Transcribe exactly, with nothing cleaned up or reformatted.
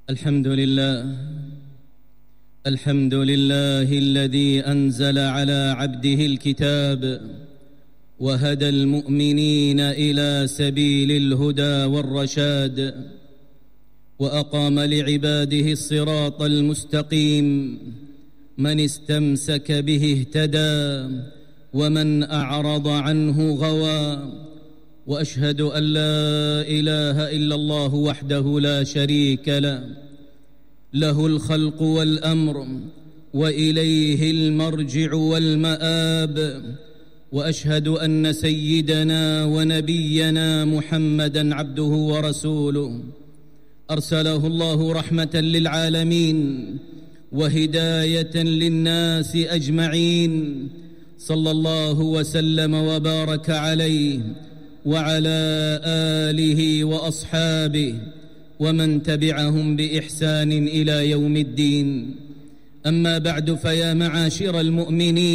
الحمد لله الحمد لله الذي أنزل على عبده الكتاب وهدى المؤمنين إلى سبيل الهدى والرشاد، وأقام لعباده الصراط المستقيم، من استمسك به اهتدى ومن أعرض عنه غوى. وأشهد أن لا إله إلا الله وحده لا شريك له، له الخلق والأمر وإليه المرجع والمآب. وأشهد أن سيدنا ونبينا محمدًا عبده ورسوله، أرسله الله رحمة للعالمين وهداية للناس أجمعين، صلى الله وسلم وبارك عليه وعلى آله وأصحابه ومن تبعهم بإحسان إلى يوم الدين. أما بعد، فيا معاشر المؤمنين